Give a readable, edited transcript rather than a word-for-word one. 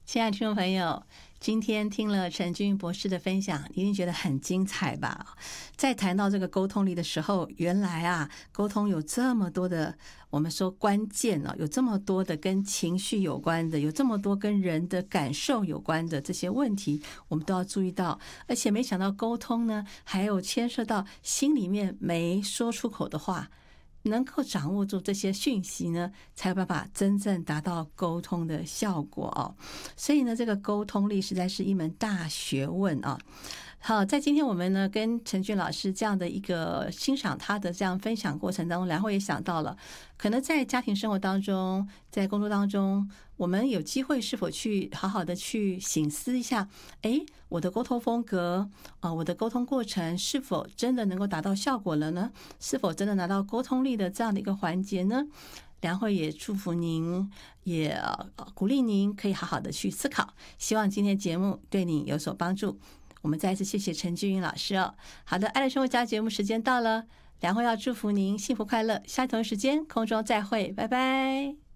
亲爱的听众朋友，今天听了陈君博士的分享，一定觉得很精彩吧？在谈到这个沟通力的时候，原来啊，沟通有这么多的，我们说关键有这么多的跟情绪有关的，有这么多跟人的感受有关的这些问题，我们都要注意到。而且没想到沟通呢，还有牵涉到心里面没说出口的话。能够掌握住这些讯息呢，才有办法真正达到沟通的效果哦。所以呢，这个沟通力实在是一门大学问啊。好，在今天我们呢跟陈俊老师这样的一个欣赏他的这样分享过程当中，然后也想到了，可能在家庭生活当中，在工作当中，我们有机会是否去好好的去省思一下，我的沟通风格我的沟通过程是否真的能够达到效果了呢？是否真的拿到沟通力的这样的一个环节呢？良慧也祝福您，也鼓励您可以好好的去思考，希望今天节目对你有所帮助。我们再一次谢谢陈君云老师哦。好的，爱的生活家节目时间到了，良慧要祝福您幸福快乐，下一同一时间空中再会，拜拜。